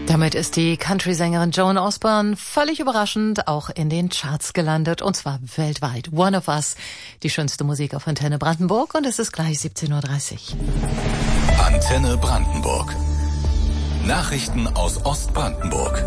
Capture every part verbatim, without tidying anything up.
Damit ist die Country-Sängerin Joan Osborne völlig überraschend auch in den Charts gelandet, und zwar weltweit. One of Us, die schönste Musik auf Antenne Brandenburg, und es ist gleich siebzehn Uhr dreißig. Antenne Brandenburg. Nachrichten aus Ostbrandenburg.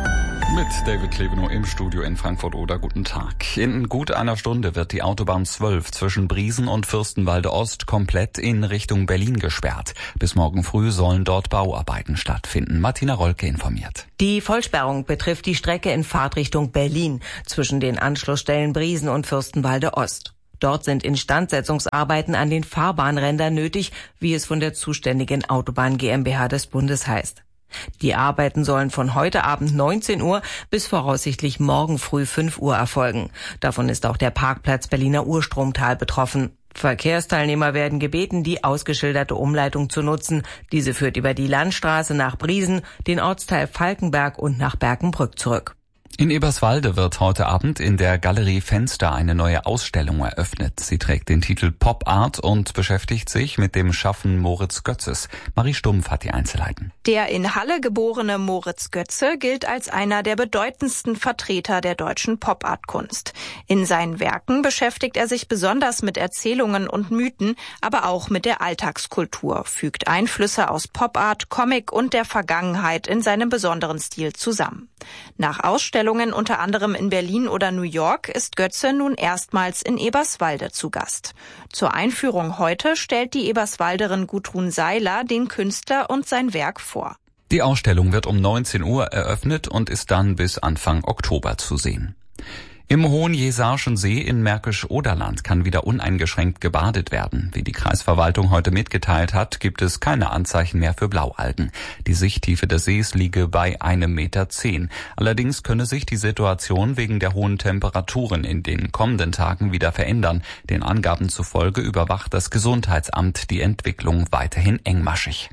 Mit David Klebenow im Studio in Frankfurt-Oder. Guten Tag. In gut einer Stunde wird die Autobahn zwölf zwischen Briesen und Fürstenwalde Ost komplett in Richtung Berlin gesperrt. Bis morgen früh sollen dort Bauarbeiten stattfinden. Martina Rolke informiert. Die Vollsperrung betrifft die Strecke in Fahrtrichtung Berlin zwischen den Anschlussstellen Briesen und Fürstenwalde Ost. Dort sind Instandsetzungsarbeiten an den Fahrbahnrändern nötig, wie es von der zuständigen Autobahn GmbH des Bundes heißt. Die Arbeiten sollen von heute Abend neunzehn Uhr bis voraussichtlich morgen früh fünf Uhr erfolgen. Davon ist auch der Parkplatz Berliner Urstromtal betroffen. Verkehrsteilnehmer werden gebeten, die ausgeschilderte Umleitung zu nutzen. Diese führt über die Landstraße nach Briesen, den Ortsteil Falkenberg und nach Berkenbrück zurück. In Eberswalde wird heute Abend in der Galerie Fenster eine neue Ausstellung eröffnet. Sie trägt den Titel Pop Art und beschäftigt sich mit dem Schaffen Moritz Götzes. Marie Stumpf hat die Einzelheiten. Der in Halle geborene Moritz Götze gilt als einer der bedeutendsten Vertreter der deutschen Pop-Art-Kunst. In seinen Werken beschäftigt er sich besonders mit Erzählungen und Mythen, aber auch mit der Alltagskultur, fügt Einflüsse aus Pop-Art, Comic und der Vergangenheit in seinem besonderen Stil zusammen. Nach Ausstellungen unter anderem in Berlin oder New York ist Götze nun erstmals in Eberswalde zu Gast. Zur Einführung heute stellt die Eberswalderin Gudrun Seiler den Künstler und sein Werk vor. Die Ausstellung wird um neunzehn Uhr eröffnet und ist dann bis Anfang Oktober zu sehen. Im Hohenjesarschen See in Märkisch-Oderland kann wieder uneingeschränkt gebadet werden. Wie die Kreisverwaltung heute mitgeteilt hat, gibt es keine Anzeichen mehr für Blaualgen. Die Sichttiefe des Sees liege bei einem Meter zehn. Allerdings könne sich die Situation wegen der hohen Temperaturen in den kommenden Tagen wieder verändern. Den Angaben zufolge überwacht das Gesundheitsamt die Entwicklung weiterhin engmaschig.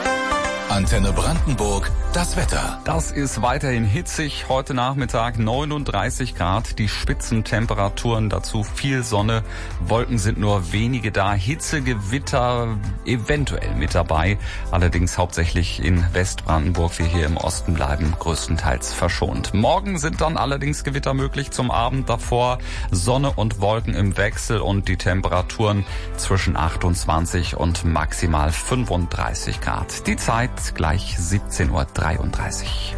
Antenne Brandenburg, das Wetter. Das ist weiterhin hitzig. Heute Nachmittag neununddreißig Grad, die Spitzentemperaturen, dazu viel Sonne. Wolken sind nur wenige da. Hitzegewitter eventuell mit dabei. Allerdings hauptsächlich in Westbrandenburg. Wir hier im Osten bleiben größtenteils verschont. Morgen sind dann allerdings Gewitter möglich zum Abend davor. Sonne und Wolken im Wechsel und die Temperaturen zwischen achtundzwanzig und maximal fünfunddreißig Grad. Die Zeit gleich siebzehn Uhr dreiunddreißig.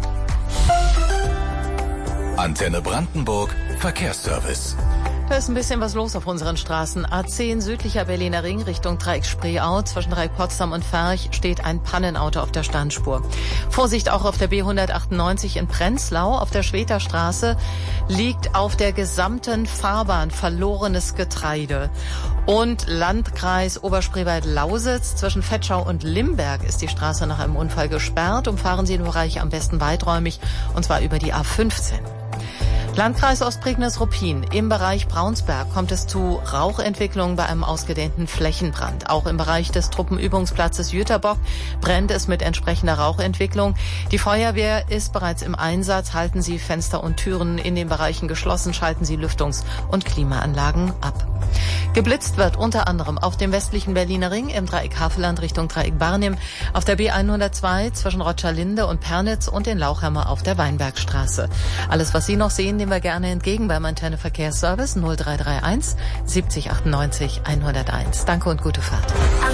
Antenne Brandenburg, Verkehrsservice. Da ist ein bisschen was los auf unseren Straßen. A zehn südlicher Berliner Ring Richtung Dreieck Spreeau. Zwischen Dreieck Potsdam und Ferch steht ein Pannenauto auf der Standspur. Vorsicht auch auf der B hundertachtundneunzig in Prenzlau. Auf der Schweter Straße liegt auf der gesamten Fahrbahn verlorenes Getreide. Und Landkreis Oberspreewald-Lausitz zwischen Vetschau und Limberg ist die Straße nach einem Unfall gesperrt. Umfahren Sie den Bereich am besten weiträumig, und zwar über die A fünfzehn. Landkreis Ostprignitz-Ruppin. Im Bereich Braunsberg kommt es zu Rauchentwicklungen bei einem ausgedehnten Flächenbrand. Auch im Bereich des Truppenübungsplatzes Jüterbock brennt es mit entsprechender Rauchentwicklung. Die Feuerwehr ist bereits im Einsatz. Halten Sie Fenster und Türen in den Bereichen geschlossen. Schalten Sie Lüftungs- und Klimaanlagen ab. Geblitzt wird unter anderem auf dem westlichen Berliner Ring im Dreieck Havelland Richtung Dreieck Barnim, auf der B hundertzwei zwischen Rotschalinde und Pernitz und in Lauchhammer auf der Weinbergstraße. Alles, was Sie noch sehen, nehmen wir gerne entgegen beim Antenne Verkehrsservice null drei drei eins siebzig achtundneunzig hunderteins. Danke und gute Fahrt.